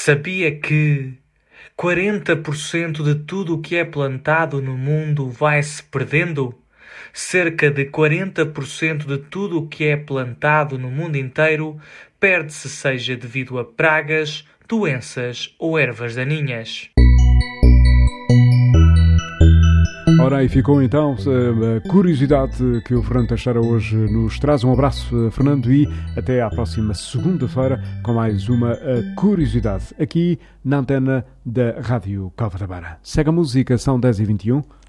Sabia que 40% de tudo o que é plantado no mundo vai-se perdendo? Cerca de 40% de tudo o que é plantado no mundo inteiro perde-se, seja devido a pragas, doenças ou ervas daninhas. Ora, aí ficou então a curiosidade que o Fernando Teixeira hoje nos traz. Um abraço, Fernando, e até à próxima segunda-feira com mais uma curiosidade aqui na antena da Rádio Calva da Beira. Segue a música, são 10h21.